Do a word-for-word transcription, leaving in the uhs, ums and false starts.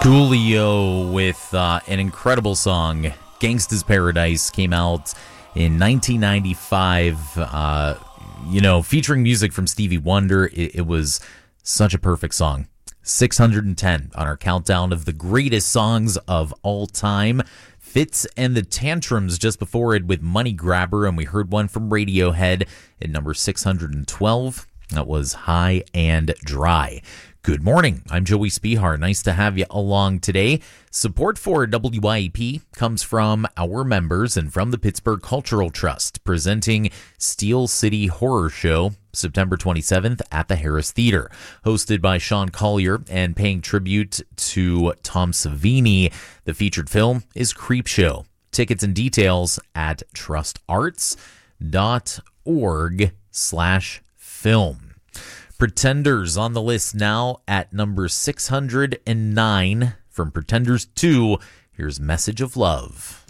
Coolio with uh, an incredible song. Gangsta's Paradise came out in nineteen ninety-five, uh, you know, featuring music from Stevie Wonder. It, it was such a perfect song. six hundred ten on our countdown of the greatest songs of all time. Fitz and the Tantrums just before it with Money Grabber, and we heard one from Radiohead at number six hundred twelve. That was High and Dry. Good morning. I'm Joey Spihar. Nice to have you along today. Support for W I E P comes from our members and from the Pittsburgh Cultural Trust, presenting Steel City Horror Show September twenty-seventh at the Harris Theater. Hosted by Sean Collier and paying tribute to Tom Savini, the featured film is Creepshow. Tickets and details at trustarts dot org slash film. Pretenders on the list now at number six hundred nine. From Pretenders two, here's Message of Love.